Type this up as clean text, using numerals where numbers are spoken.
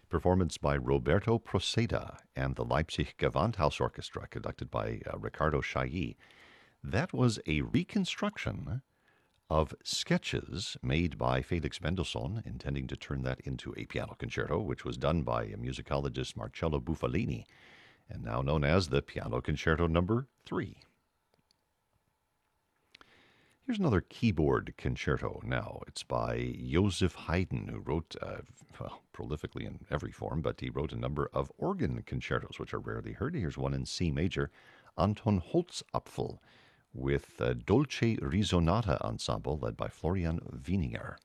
Performance by Roberto Proceda and the Leipzig Gewandhaus Orchestra, conducted by Ricardo Chailly. That was a reconstruction of sketches made by Felix Mendelssohn, intending to turn that into a piano concerto, which was done by musicologist Marcello Bufalini, and now known as the Piano Concerto Number 3. Here's another keyboard concerto now. It's by Joseph Haydn, who wrote, prolifically in every form, but he wrote a number of organ concertos, which are rarely heard. Here's one in C major, Anton Holzapfel, with Dolce Risonata Ensemble, led by Florian Wieninger.